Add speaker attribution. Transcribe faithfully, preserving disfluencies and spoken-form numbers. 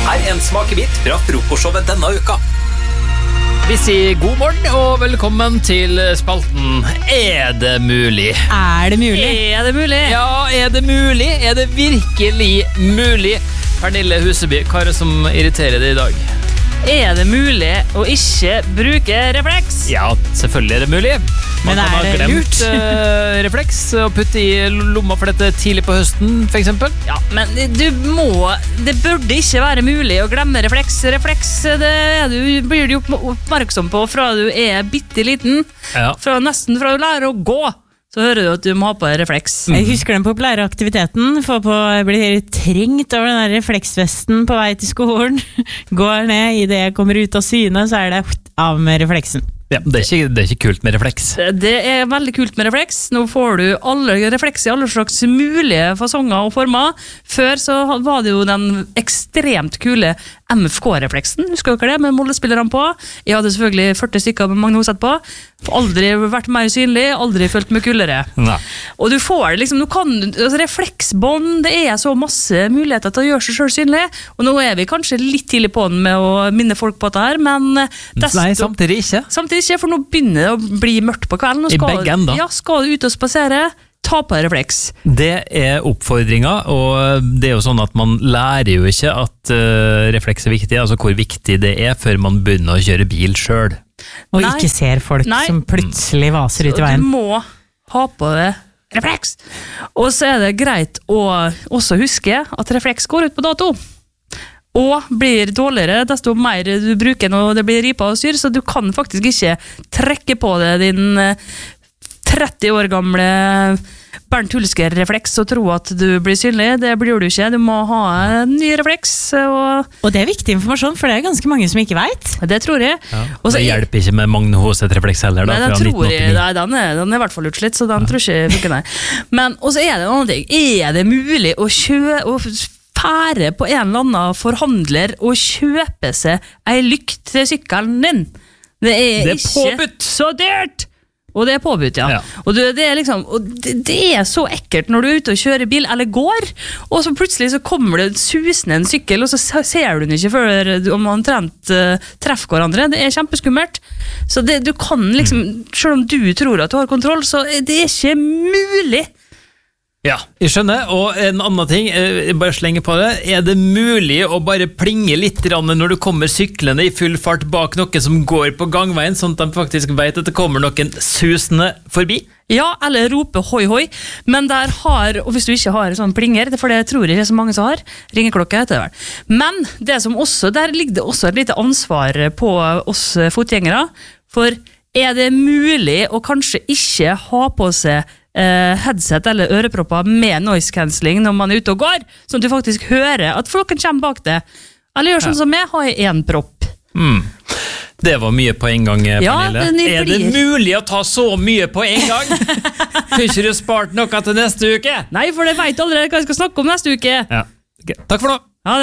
Speaker 1: Her er en smakebit fra frokostshowet denne uka. Vi sier god morgen og velkommen til spalten Er det mulig?
Speaker 2: Er det mulig?
Speaker 3: Er det mulig?
Speaker 1: Ja, er det mulig? Er det virkelig mulig? Pernille Huseby, hva er det som irriterer deg i dag?
Speaker 3: Er det mulig å ikke bruke refleks?
Speaker 1: Ja, selvfølgelig er det mulig. Man
Speaker 2: Men
Speaker 1: kan
Speaker 2: er
Speaker 1: ha
Speaker 2: det
Speaker 1: glemt
Speaker 2: lurt?
Speaker 1: uh, refleks og putte i lomma for dette tidlig på høsten, for eksempel.
Speaker 3: Ja, men du må Det burde ikke være mulig å glemme refleks. Refleks det er du, blir du oppmerksom på fra du er bitte liten.
Speaker 1: Ja.
Speaker 3: Fra nesten fra du lærer å gå, så hører du at du må ha på refleks.
Speaker 2: Jeg husker den populære aktiviteten. Få på, jeg blir trengt over den der refleksvesten på vei til skolen. Går ned, i det jeg kommer ut av syne, så er det av med refleksen.
Speaker 1: Ja, det er, ikke, det er ikke kult med refleks.
Speaker 3: Det er veldig kult med refleks. Nå får du alle refleks i alle slags mulige fasonger og former. Før så var det jo den ekstremt kule M F K-refleksen. Husker dere det? Med mollespillerne på. Jeg hadde selvfølgelig førti stykker med Magne Hoseth på. Aldri vært mer synlig, aldri følt meg kulere.
Speaker 1: Nei.
Speaker 3: Og du får det liksom, du kan, altså refleksbånd, det er så masse muligheter til å gjøre seg selv synlig. Og nå er vi kanskje litt tidlig på den med å minne folk på dette her, men desto,
Speaker 1: Nei, samtidig ikke.
Speaker 3: samtidig ikke, for nå begynner det å bli mørkt på kvelden. Og
Speaker 1: I
Speaker 3: skal,
Speaker 1: begge ender.
Speaker 3: ja, skal du ut og spasere, ta på refleks.
Speaker 1: Det er oppfordringa, og det er jo sånn at man lærer jo ikke at uh, refleks er viktig, altså hvor viktig det er før man begynner å kjøre bil selv.
Speaker 2: Og
Speaker 3: Nei.
Speaker 2: ikke ser folk
Speaker 3: Nei.
Speaker 2: som plutselig vaser ut i
Speaker 3: Du
Speaker 2: veien.
Speaker 3: må ha på det refleks. Og så er det greit å også huske at refleks går ut på dato. Og blir dårligere desto mer du bruker når det blir ripa og styr, så du kan faktisk ikke trekke på deg din tretti år gamle Bernt Hulsker-refleks og tro at du blir synlig. Det blir du ikke. Du må ha en ny refleks. Og
Speaker 2: Og det er viktig informasjon, for det er ganske mange som ikke vet.
Speaker 3: det tror jeg.
Speaker 1: Ja.
Speaker 3: Og så
Speaker 1: Det
Speaker 3: er-
Speaker 1: hjelper ikke med Magne Hoseth-refleks heller, da,
Speaker 3: Nei, den
Speaker 1: fra
Speaker 3: tror jeg,
Speaker 1: nitten åttini.
Speaker 3: nei, den er, den er i hvert fall utslitt, så den tror jeg ikke funker, nei. Men, og så er det en annen ting. Er det mulig å kjø... Å fære på en eller annen forhandler og kjøpe seg ei lykt til sykkelen din? Det er,
Speaker 1: Det er
Speaker 3: ikke
Speaker 1: påbudt.
Speaker 3: så dyrt! Og det er påbudt, ja.
Speaker 1: Ja.
Speaker 3: Og, det, det, er liksom, og det, det er så ekkelt når du er ute og kjører bil, eller går, og så plutselig så kommer det susende en sykkel, og så ser du den ikke før du- om man omtrent uh, treffer hverandre. Det er kjempeskummelt. Så det, du kan liksom, selv om du tror at du har kontroll, så er det ikke mulig.
Speaker 1: Ja, jeg skjønner, og en annen ting, eh, jeg bare slenger på det, er det mulig å bare plinge litt grann når du kommer syklende i full fart bak noen som går på gangveien, sånn at de faktisk vet at det kommer noen susende forbi?
Speaker 3: Ja, eller rope hoi hoi, men der har, og hvis du ikke har sånn plinger, for det tror jeg ikke så mange som har, ringeklokke heter det vel. Men det som også, der ligger det også et lite ansvar på oss fotgjengere, for er det mulig å kanskje ikke ha på seg Uh, headset eller ørepropper med noise cancelling når man er ute og går, sånn at du faktisk hører at flokken kommer bak deg. Eller gjør sånn som meg, ha i en propp.
Speaker 1: Mm. Det var mye på en gang,
Speaker 3: Ja,
Speaker 1: Pernille.
Speaker 3: den
Speaker 1: Er det
Speaker 3: blir-
Speaker 1: mulig å ta så mye på en gang? Kunne ikke du spart noe til neste uke?
Speaker 3: Nei, for jeg vet allerede hva jeg skal snakke om neste uke.
Speaker 1: Ja. Ok. Takk for nå.